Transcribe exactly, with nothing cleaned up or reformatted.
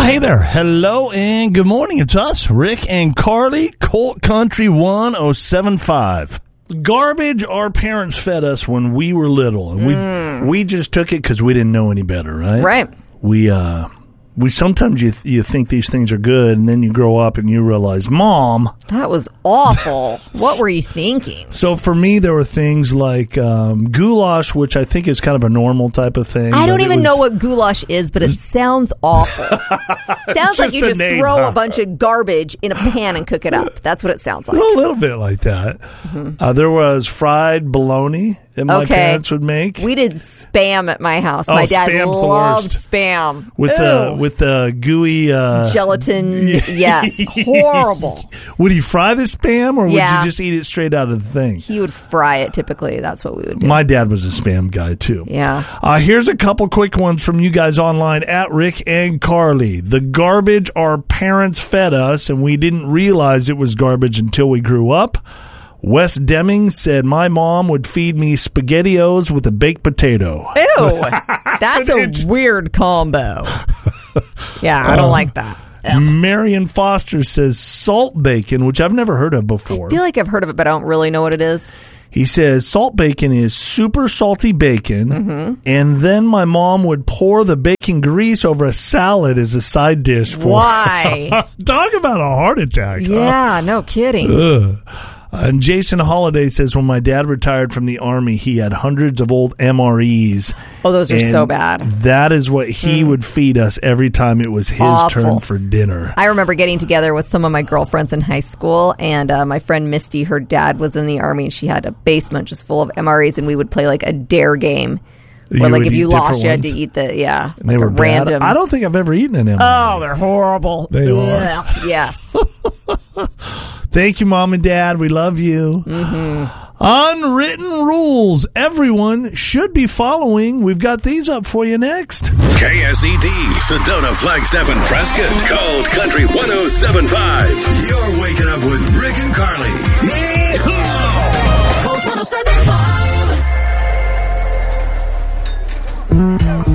Well, hey there. Hello and good morning. It's us, Rick and Carly, Colt Country one oh seven point five. Garbage our parents fed us when we were little. And we mm. we just took it because we didn't know any better, right? Right. We, uh... We sometimes you th- you think these things are good, and then you grow up and you realize, Mom, that was awful. What were you thinking? So for me, there were things like um, goulash, which I think is kind of a normal type of thing. I don't even was... know what goulash is, but it sounds awful. Sounds like you just name, throw huh? a bunch of garbage in a pan and cook it up. That's what it sounds like. A little bit like that. Mm-hmm. Uh, there was fried bologna that my okay. parents would make. We did Spam at my house. Oh, my dad Spam's loved the worst. Spam. With the with the gooey uh, gelatin. Yes, horrible. Would he fry the Spam, or yeah. would you just eat it straight out of the thing? He would fry it. Typically, that's what we would do. My dad was a Spam guy too. Yeah. Uh, here's a couple quick ones from you guys online at Rick and Carly. The garbage our parents fed us, and we didn't realize it was garbage until we grew up. Wes Deming said, my mom would feed me SpaghettiOs with a baked potato. Ew. That's a int- weird combo. Yeah, I don't uh, like that. Ugh. Marion Foster says salt bacon, which I've never heard of before. I feel like I've heard of it, but I don't really know what it is. He says salt bacon is super salty bacon, mm-hmm. and then my mom would pour the bacon grease over a salad as a side dish. For Why? Talk about a heart attack. Yeah, huh? No kidding. Ugh. And Jason Holiday says when my dad retired from the Army, he had hundreds of old M R Es. Oh, those are so bad. That is what he mm. would feed us every time it was his Awful. turn for dinner. I remember getting together with some of my girlfriends in high school, and uh, my friend Misty, her dad was in the Army, and she had a basement just full of M R Es, and we would play like a dare game. Where, you like, if you lost, ones? you had to eat the, yeah. And they like were a bad. random. I don't think I've ever eaten an M R E. Oh, they're horrible. They Ugh. are. Yes. Thank you, Mom and Dad. We love you. Mm-hmm. Unwritten rules everyone should be following. We've got these up for you next. K S E D, Sedona, Flagstaff, and Prescott. Colt Country one oh seven point five. You're waking up with Rick and Carly.